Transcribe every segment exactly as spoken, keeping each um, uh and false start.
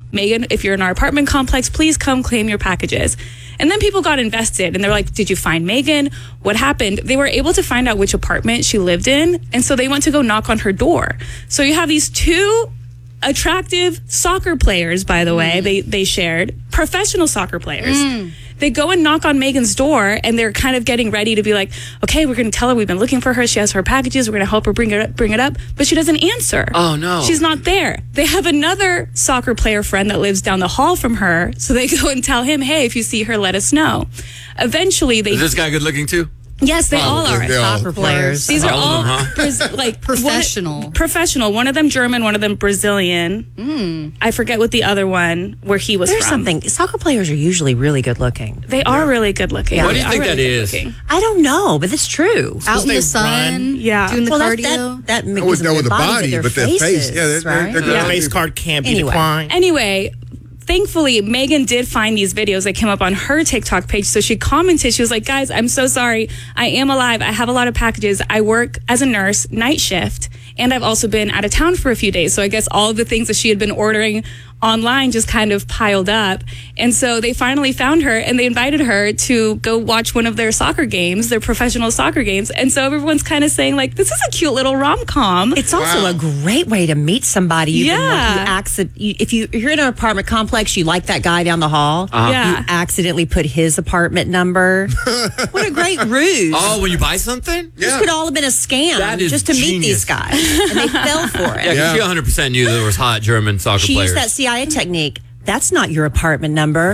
Megan, if you're in our apartment complex, please come claim your packages. And then people got invested and they're like, did you find Megan? What happened? They were able to find out which apartment she lived in. And so they went to go knock on her door. So you have these two attractive soccer players, by the way, mm. they, they shared, professional soccer players. Mm. They go and knock on Megan's door and they're kind of getting ready to be like, okay, we're going to tell her we've been looking for her. She has her packages. We're going to help her bring it up, bring it up. But she doesn't answer. Oh, no. She's not there. They have another soccer player friend that lives down the hall from her. So they go and tell him, hey, if you see her, let us know. Eventually, they... Is this guy good looking too? Yes, they all are. Soccer players. These are All all of them, huh? Braz- like Professional. One, professional. One of them German, one of them Brazilian. Mm. I forget what the other one, where he was There's from. something. Soccer players are usually really good looking. They are really good looking. What do you They think are that really is? good-looking. I don't know, but it's true. Out in they the sun, run. Yeah. doing the well, that, cardio. that, that I gives would them know their with the body, body, their but their faces, face, yeah, they're, right? they're, they're The Yeah. face card can't be Anyway. declined. Anyway, thankfully, Megan did find these videos that came up on her TikTok page. So she commented, she was like, guys, I'm so sorry. I am alive. I have a lot of packages. I work as a nurse, night shift, and I've also been out of town for a few days. So I guess all of the things that she had been ordering online just kind of piled up. And so they finally found her and they invited her to go watch one of their soccer games, their professional soccer games. And so everyone's kind of saying like, this is a cute little rom-com. It's also Wow. a great way to meet somebody. You can, Yeah. like, you accident, you, if, you, if you're in an apartment complex, you like that guy down the hall. Uh-huh. Yeah. You accidentally put his apartment number. What a great ruse. Oh, when you buy something? This Yeah. could all have been a scam That is just to meet genius. these guys. And they fell for it. Yeah, 'cause Yeah. she one hundred percent knew there was hot German soccer She players. used that C I A technique. That's not your apartment number.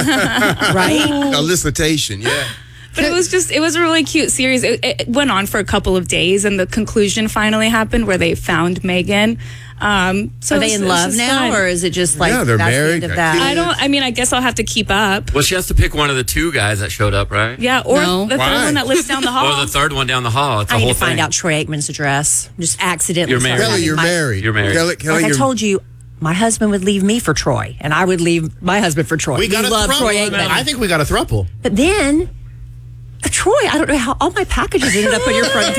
Right? elicitation, yeah. But it was just, it was a really cute series. It, it went on for a couple of days, and the conclusion finally happened where they found Megan. Um, so Are it they was- in it was love just now, fun. or is it just like Yeah, they're that's married, the end of got that? kids. I don't, I mean, I guess I'll have to keep up. Well, she has to pick one of the two guys that showed up, right? Yeah, or No. the Why? third one that lives down the hall. Or the third one down the hall. It's a I need whole to find thing. out Troy Aikman's address. Just accidentally. You're start married. Kelly, having you're my- married. You're married. Kelly, Kelly, Like I you're, told you, my husband would leave me for Troy, and I would leave my husband for Troy. We got You a love throuple. Troy Aikman. I think we got a throuple. But then, uh, Troy, I don't know how all my packages ended up on your front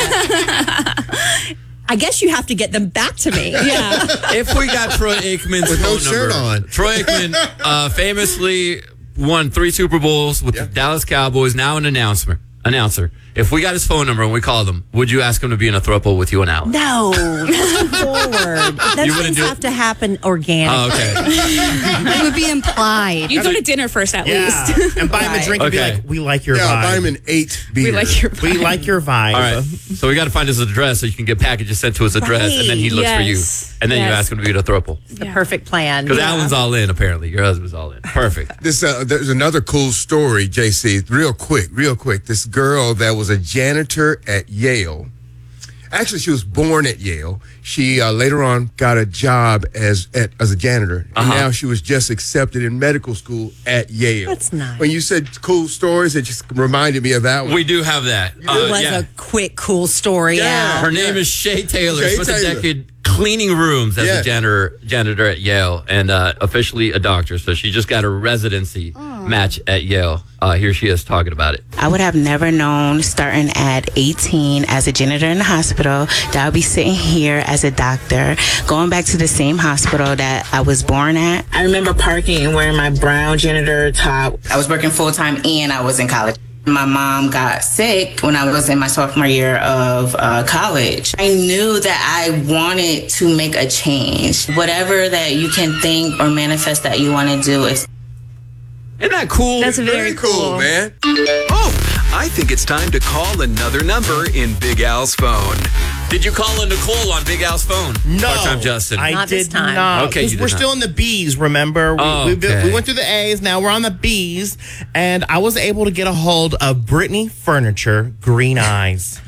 doorstep. I guess you have to get them back to me. Yeah. If we got Troy Aikman's With phone no shirt number, on. Troy Aikman uh, famously won three Super Bowls with Yeah. the Dallas Cowboys. Now an announcer. Announcer. If we got his phone number and we called him, would you ask him to be in a throuple with you and Alan? No, that's too forward. That You wouldn't things do it? have to happen organically. Oh, okay. It would be implied. You go to dinner first, at least. Yeah. And buy him a drink and be Okay. like, we like your yeah, vibe. buy him an eight beer. We like your we like your vibe. All right. So we got to find his address so you can get packages sent to his address, and then he looks for you. Yes. And then you Yes. ask him to be in a throuple. The Yeah. perfect plan. Because Yeah. Alan's all in, apparently. Your husband's all in. Perfect. This uh, there's another cool story, J C. Real quick, real quick. This girl that was a janitor at Yale. Actually, she was born at Yale. She uh, later on got a job as at, as a janitor, and Uh-huh. now she was just accepted in medical school at Yale. That's nice. When you said cool stories, it just reminded me of that one. We do have that. It Uh, was yeah. a quick, cool story. Yeah. Yeah. Her name is Shay Taylor. Shay She spent a Taylor. decade cleaning rooms as Yeah. a janitor, janitor at Yale, and uh, officially a doctor. So she just got a residency match at Yale. Uh, here she is talking about it. I would have never known starting at eighteen as a janitor in the hospital that I would be sitting here as a doctor, going back to the same hospital that I was born at. I remember parking and wearing my brown janitor top. I was working full time and I was in college. My mom got sick when I was in my sophomore year of uh, college. I knew that I wanted to make a change. Whatever that you can think or manifest that you want to do is. Isn't that cool? That's very, Very cool, man. Oh, I think it's time to call another number in Big Al's phone. Did you call in Nicole on Big Al's phone? No. Part-time Justin. I Not did this time. not. Okay, 'Cause you did we're not. still in the B's, remember? We, Oh, we, we okay. went through the A's, now we're on the B's, and I was able to get a hold of Brittany Furniture, Green Eyes.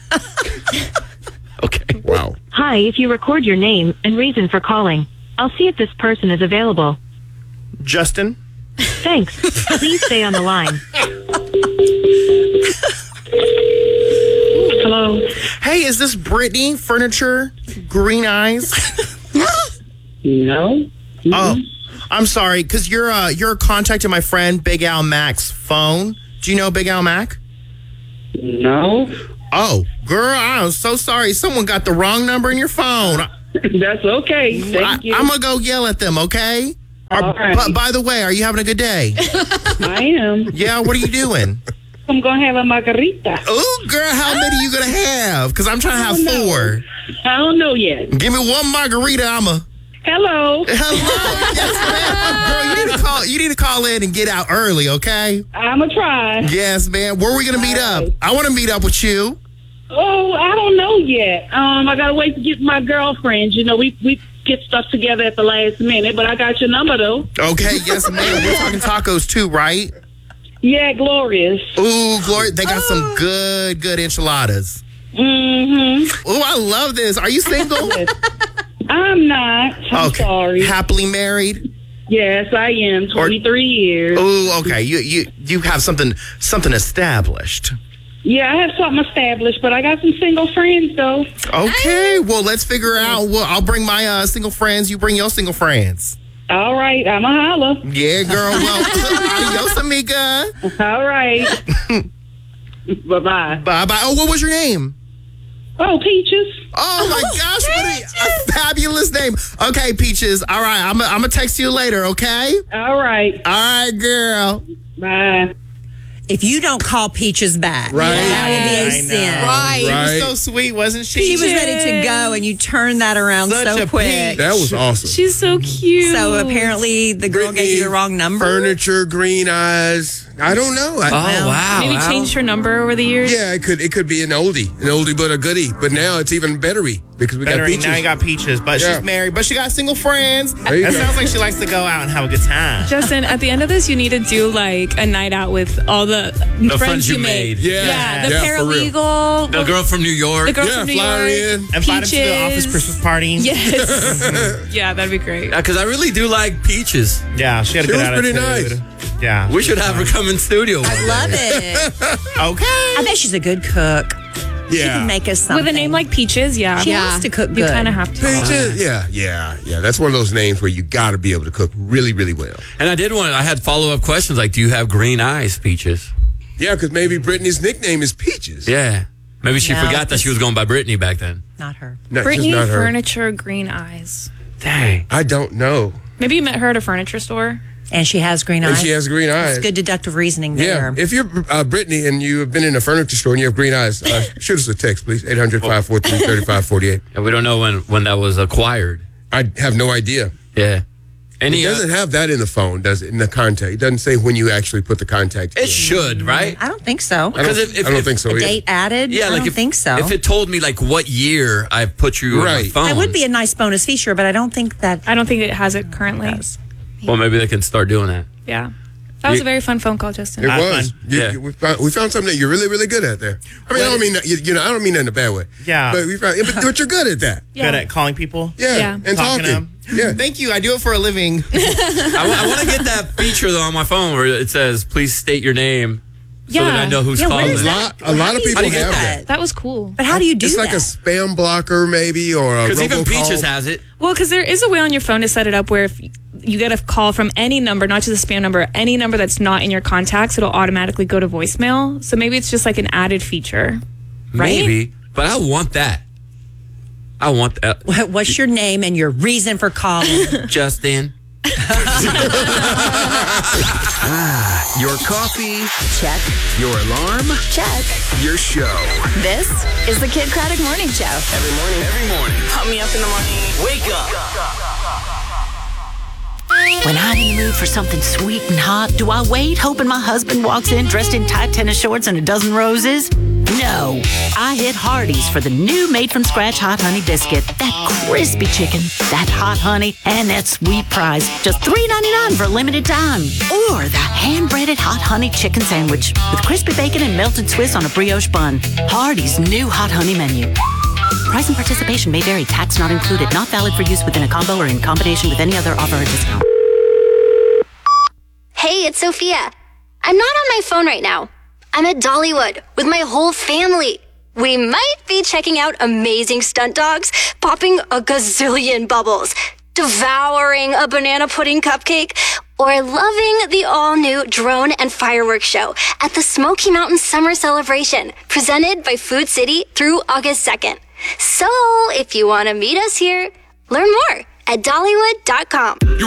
Okay. Wow. Hi, if you record your name and reason for calling, I'll see if this person is available. Justin? Thanks. Please stay on the line. Hello. Hey, is this Brittany Furniture, Green Eyes? No. Oh, I'm sorry, because you're, uh, you're contacting my friend Big Al Mac's phone. Do you know Big Al Mac? No. Oh, girl, I'm so sorry. Someone got the wrong number in your phone. That's okay. Thank I, you. I'm going to go yell at them, okay? All right. But by the way, are you having a good day? I am. Yeah, what are you doing? I'm going to have a margarita. Oh, girl, how many are you going to have? Because I'm trying to have four. I don't know yet. Give me one margarita, I'm a... Hello. Hello. Yes, ma'am. Girl, you need to call. You need to call in and get out early, okay? I'ma try. Yes, man. Where are we gonna meet up? I want to meet up with you. Oh, I don't know yet. Um, I gotta wait to get my girlfriends. You know, we we get stuff together at the last minute, but I got your number though. Okay. Yes, ma'am. We're talking tacos too, right? Yeah, Glorious. Ooh, Gloria. They got some good, good enchiladas. Mm-hmm. Ooh, I love this. Are you single? I'm not. I'm okay. sorry. Happily married? Yes, I am. twenty-three or, years. Oh, okay. You you you have something something established. Yeah, I have something established, but I got some single friends though. Okay. Well, let's figure out. Well, I'll bring my uh, single friends. You bring your single friends. All right. I'm a holla. Yeah, girl. Well, adios, amiga. All right. Bye-bye. Bye-bye. Oh, what was your name? Oh, Peaches. Oh, my gosh. What a, a fabulous name. Okay, Peaches. All right. I'm going to text you later, okay? All right. All right, girl. Bye. If you don't call Peaches back, right. that would be a sin. Right. Right. She was so sweet, wasn't she? She was ready to go, and you turned that around Such so a quick. peach. That was awesome. She's so cute. So apparently the girl Brittany, gave you the wrong number. Furniture, green eyes. I don't know. I, Oh, wow. Maybe wow. changed her number over the years. Yeah, it could it could be an oldie, an oldie but a goodie. But now it's even bettery because we got Better Peaches. now you got Peaches, but Yeah. she's married, but she got single friends. There you That go. sounds like she likes to go out and have a good time. Justin, at the end of this, you need to do like a night out with all the, The friends, friends you you made. Yeah. Yeah, the Yeah, for real. paralegal. The girl from New York. The girl Yeah, from New fly her York. in. Invite them to the office Peaches. Christmas party. Yes. Yeah, that'd be great. Because I really do like Peaches. Yeah, she had a She good was pretty attitude. nice. Yeah. We should have her come in studio. I love it. Okay. I bet she's a good cook. She Yeah. can make us something. With a name like Peaches, yeah. She Yeah. wants to cook You good. kind of have to. Peaches. Yeah, yeah, yeah. That's one of those names where you got to be able to cook really, really well. And I did want, I had follow up questions like, do you have green eyes, Peaches? Yeah, because maybe Brittany's nickname is Peaches. Yeah. Maybe she No, forgot that she was going by Brittany back then. Not her. No, Brittany just not her. Furniture Green Eyes. Dang. I don't know. Maybe you met her at a furniture store. And she has green And eyes. she has green eyes. That's good deductive reasoning Yeah. there. If you're uh, Brittany and you have been in a furniture store and you have green eyes, uh, shoot us a text, please. eight hundred, five four three, three five four eight. And we don't know when, when that was acquired. I have no idea. Yeah. It Any, uh, doesn't have that in the phone, does it? In the contact. It doesn't say when you actually put the contact in. it should, right? I don't think so. I don't, Because if- if- I don't if- think so A either. date added? Yeah, I like don't if, think so. if it told me like what year I put you on my Right. phone. That would be a nice bonus feature, but I don't think that. I don't think it has it currently. Well, maybe they can start doing that. Yeah. That was You- a very fun phone call, Justin. It Not was. fun. You- Yeah. you- we, found, we found something that you're really, really good at there. I mean, I don't mean that, you, you know, I don't mean that in a bad way. Yeah. But we found, yeah, but, but you're good at that. Yeah. Good at calling people. Yeah. Yeah. And Talking talking. to them. Yeah. Thank you. I do it for a living. I, want to get that feature though on my phone where it says, please state your name so that Yeah. I know who's Yeah, where calling. is A lot, a lot of people do you have get that. That was cool. But how do you do It's that? like a spam blocker, maybe, or a Because even robocall. Peaches has it. Well, because there is a way on your phone to set it up where if you get a call from any number, not just a spam number, any number that's not in your contacts, it'll automatically go to voicemail. So maybe it's just like an added feature. Right? Maybe. But I want that. I want that. What- What's your name and your reason for calling? Justin. Your coffee, Check. your alarm, Check. your show. This is the Kid Craddock Morning Show. Every morning. Every morning. Pump me up in the morning. Wake up. When I'm in the mood for something sweet and hot, do I wait hoping my husband walks in dressed in tight tennis shorts and a dozen roses? No. I hit Hardee's for the new made-from-scratch Hot Honey Biscuit. That crispy chicken, that hot honey, and that sweet prize. Just three ninety-nine for a limited time. Or the hand-breaded Hot Honey Chicken Sandwich with crispy bacon and melted Swiss on a brioche bun. Hardee's new Hot Honey menu. Price and participation may vary. Tax not included. Not valid for use within a combo or in combination with any other offer or discount. Hey, it's Sophia. I'm not on my phone right now. I'm at Dollywood with my whole family. We might be checking out amazing stunt dogs, popping a gazillion bubbles, devouring a banana pudding cupcake, or loving the all-new drone and fireworks show at the Smoky Mountain Summer Celebration, presented by Food City through August second. So, if you want to meet us here, learn more at Dollywood dot com.